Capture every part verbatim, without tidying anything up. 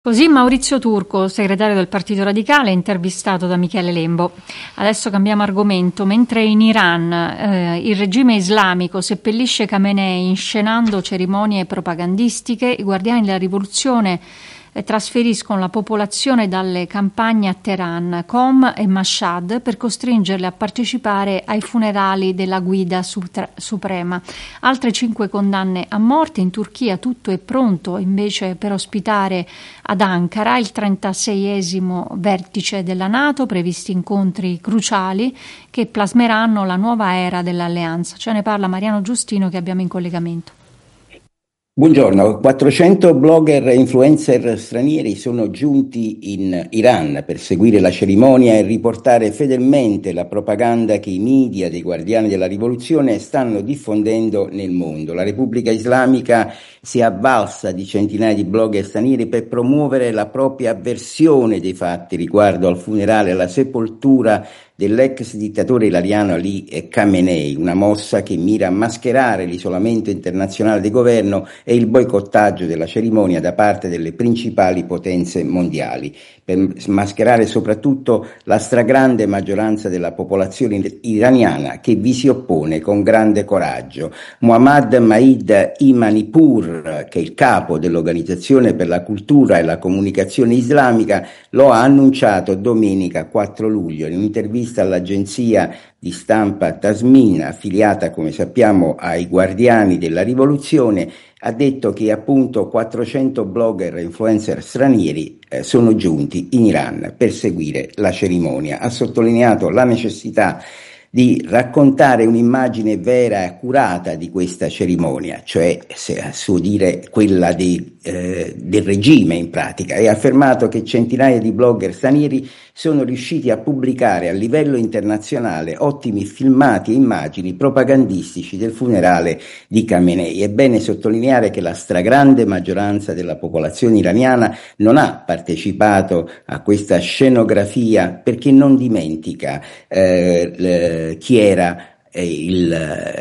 Così Maurizio Turco, segretario del Partito Radicale, intervistato da Michele Lembo. Adesso cambiamo argomento. Mentre in Iran eh, il regime islamico seppellisce Khamenei inscenando cerimonie propagandistiche, i guardiani della rivoluzione eh, trasferiscono la popolazione dalle campagne a Teheran, Qom e Mashhad per costringerle a partecipare ai funerali della guida sutra- suprema. Altre cinque condanne a morte. In Turchia tutto è pronto invece per ospitare ad Ankara il trentaseiesimo vertice della NATO, previsti incontri cruciali che plasmeranno la nuova era dell'alleanza. Ce ne parla Mariano Giustino, che abbiamo in collegamento. Buongiorno, quattrocento blogger e influencer stranieri sono giunti in Iran per seguire la cerimonia e riportare fedelmente la propaganda che i media dei Guardiani della Rivoluzione stanno diffondendo nel mondo. La Repubblica Islamica si è avvalsa di centinaia di blogger stranieri per promuovere la propria versione dei fatti riguardo al funerale e alla sepoltura dell'ex dittatore iraniano Ali Khamenei, una mossa che mira a mascherare l'isolamento internazionale del governo e il boicottaggio della cerimonia da parte delle principali potenze mondiali, per mascherare soprattutto la stragrande maggioranza della popolazione iraniana che vi si oppone con grande coraggio. Muhammad Maid Imanipur, che è il capo dell'Organizzazione per la Cultura e la Comunicazione Islamica, lo ha annunciato domenica quattro luglio in un'intervista all'agenzia di stampa Tasmin, affiliata come sappiamo ai Guardiani della Rivoluzione. Ha detto che appunto quattrocento blogger e influencer stranieri eh, sono giunti in Iran per seguire la cerimonia. Ha sottolineato la necessità di raccontare un'immagine vera e accurata di questa cerimonia, cioè, se a suo dire, quella di, eh, del regime in pratica, e ha affermato che centinaia di blogger stranieri sono riusciti a pubblicare a livello internazionale ottimi filmati e immagini propagandistici del funerale di Khamenei. È bene sottolineare che la stragrande maggioranza della popolazione iraniana non ha partecipato a questa scenografia perché non dimentica eh, le, chi era il,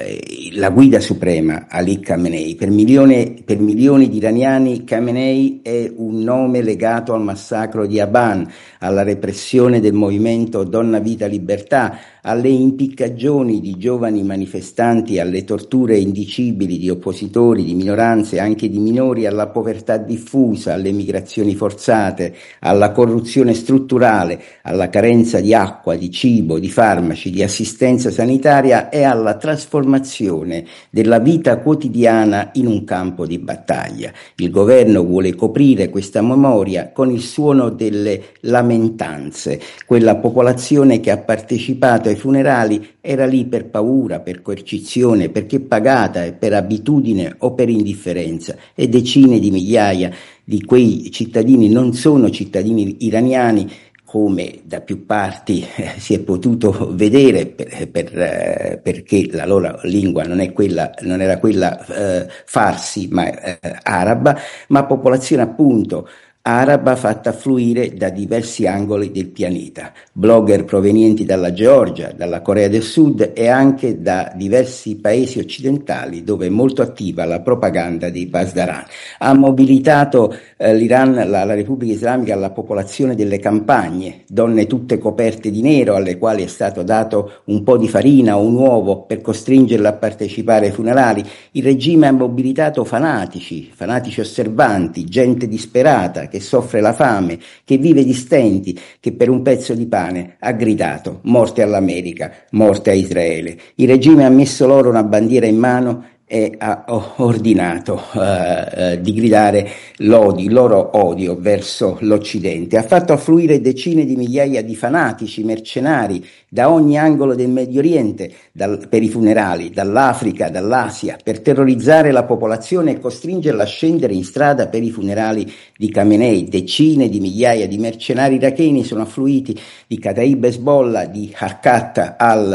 la guida suprema Ali Khamenei. Per milioni, per milioni di iraniani Khamenei è un nome legato al massacro di Aban, alla repressione del movimento Donna Vita Libertà, alle impiccagioni di giovani manifestanti, alle torture indicibili di oppositori, di minoranze, anche di minori, alla povertà diffusa, alle migrazioni forzate, alla corruzione strutturale, alla carenza di acqua, di cibo, di farmaci, di assistenza sanitaria e alla trasformazione della vita quotidiana in un campo di battaglia. Il governo vuole coprire questa memoria con il suono delle lamentanze. Quella popolazione che ha partecipato ai funerali era lì per paura, per coercizione, perché pagata e per abitudine o per indifferenza, e decine di migliaia di quei cittadini non sono cittadini iraniani, come da più parti eh, si è potuto vedere, per, per, eh, perché la loro lingua non è quella, non era quella eh, farsi, ma eh, araba, ma popolazione appunto araba fatta affluire da diversi angoli del pianeta, blogger provenienti dalla Georgia, dalla Corea del Sud e anche da diversi paesi occidentali dove è molto attiva la propaganda dei Pasdaran. Ha mobilitato eh, l'Iran, la, la Repubblica Islamica, alla popolazione delle campagne, donne tutte coperte di nero alle quali è stato dato un po' di farina o un uovo per costringerle a partecipare ai funerali. Il regime ha mobilitato fanatici, fanatici osservanti, gente disperata che soffre la fame, che vive di stenti, che per un pezzo di pane ha gridato morte all'America, morte a Israele. Il regime ha messo loro una bandiera in mano e ha ordinato uh, uh, di gridare l'odio, il loro odio verso l'Occidente. Ha fatto affluire decine di migliaia di fanatici, mercenari da ogni angolo del Medio Oriente dal, per i funerali, dall'Africa, dall'Asia, per terrorizzare la popolazione e costringerla a scendere in strada per i funerali di Khamenei. Decine di migliaia di mercenari iracheni sono affluiti, di Kataib Hezbollah, di Harkat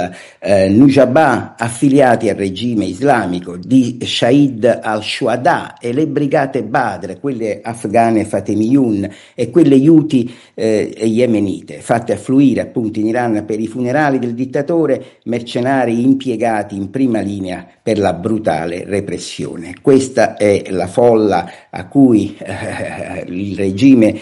al-Nujabah, affiliati al regime islamico, di Shahid al-Shuhada e le brigate Badr, quelle afghane Fatemiyun e quelle Houthi eh, yemenite, fatte affluire appunto in Iran per i funerali del dittatore, mercenari impiegati in prima linea per la brutale repressione. Questa è la folla a cui eh, il regime